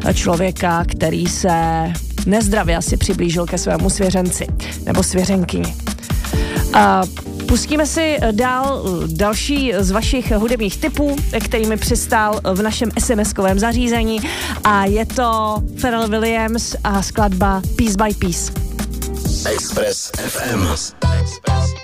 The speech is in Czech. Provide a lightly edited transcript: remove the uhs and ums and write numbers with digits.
člověka, který se nezdravě asi přiblížil ke svému svěřenci nebo svěřenkyni. Pustíme si další z vašich hudebních tipů, který mi přistál v našem SMS-kovém zařízení, a je to Pharrell Williams a skladba Piece by Piece. Express FM.